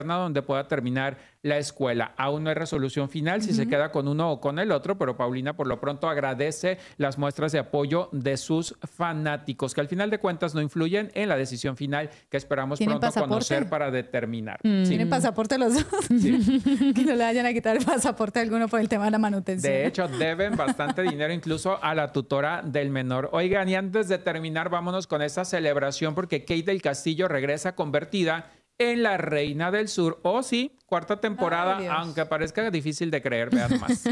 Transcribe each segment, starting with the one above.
donde pueda terminar la escuela. Aún no hay resolución final si se queda con uno o con el otro, pero Paulina por lo pronto agradece las muestras de apoyo de sus fanáticos, que al final de cuentas no influyen en la decisión final que esperamos pronto conocer para determinar. ¿Tienen pasaporte los dos? Sí. Que no le vayan a quitar el pasaporte a alguno por el tema de la manutención. De hecho, deben bastante dinero incluso a la tutora del menor. Oigan, y antes de terminar, vámonos con esta celebración porque Kate del Castillo regresa convertida en la Reina del Sur. Oh, sí, cuarta temporada, aunque parezca difícil de creer, vean más.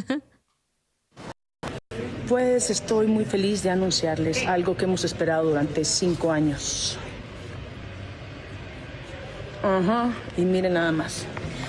Pues estoy muy feliz de anunciarles algo que hemos esperado durante 5 años. Y miren nada más.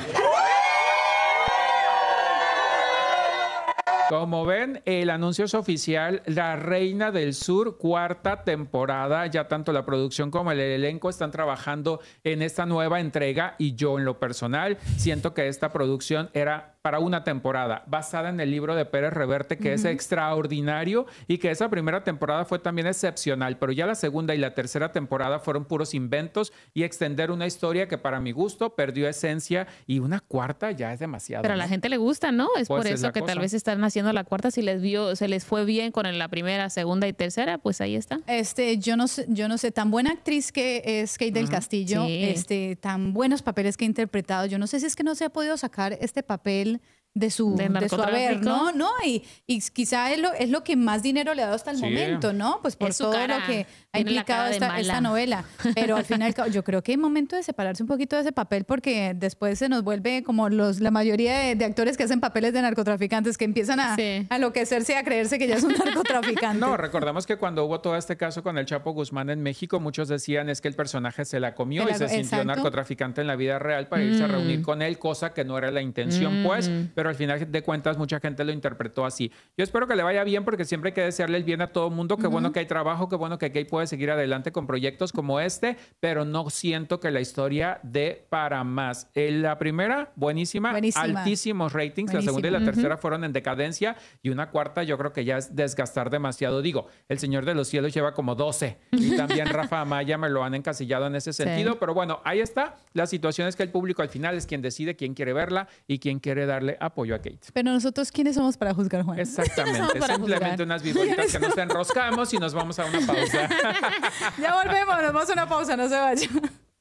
Como ven, el anuncio es oficial, La Reina del Sur, cuarta temporada. Ya tanto la producción como el elenco están trabajando en esta nueva entrega y yo en lo personal siento que esta producción era para una temporada, basada en el libro de Pérez Reverte, que es extraordinario y que esa primera temporada fue también excepcional, pero ya la segunda y la tercera temporada fueron puros inventos y extender una historia que para mi gusto perdió esencia y una cuarta ya es demasiado. Pero a la gente le gusta, ¿no? Es Pues por eso que tal vez están haciendo la cuarta, si se les fue bien con la primera, segunda y tercera, pues ahí está. Yo no sé, tan buena actriz que es Kate del Castillo, tan buenos papeles que ha interpretado. Yo no sé si es que no se ha podido sacar este papel de su haber, ¿no? Y quizá es lo que más dinero le ha dado hasta el momento, ¿no? Pues por todo lo que ha implicado esta novela. Pero al final yo creo que hay momento de separarse un poquito de ese papel porque después se nos vuelve como la mayoría de actores que hacen papeles de narcotraficantes que empiezan a enloquecerse y a creerse que ya es un narcotraficante. No, recordamos que cuando hubo todo este caso con el Chapo Guzmán en México, muchos decían es que el personaje se la comió y se sintió narcotraficante en la vida real para irse a reunir con él, cosa que no era la intención, pues, pero al final de cuentas mucha gente lo interpretó así. Yo espero que le vaya bien porque siempre hay que desearle el bien a todo mundo. Qué bueno que hay trabajo, qué bueno que Kate puede seguir adelante con proyectos como este, pero no siento que la historia dé para más. La primera, buenísima, altísimos ratings. La segunda y la tercera fueron en decadencia y una cuarta yo creo que ya es desgastar demasiado. Digo, El Señor de los Cielos lleva como 12 y también Rafa Amaya me lo han encasillado en ese sentido, pero bueno, ahí está. La situación es que el público al final es quien decide quién quiere verla y quién quiere darle apoyo a Kate. Pero nosotros, ¿quiénes somos para juzgar, Juan? Exactamente, simplemente unas viboritas que nos enroscamos y nos vamos a una pausa. Ya volvemos, nos vamos a una pausa, no se vayan.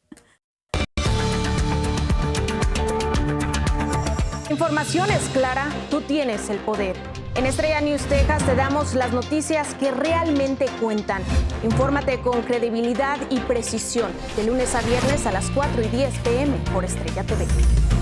Información es clara, tú tienes el poder. En Estrella News Texas te damos las noticias que realmente cuentan. Infórmate con credibilidad y precisión, de lunes a viernes a las 4:10 p.m. por Estrella TV.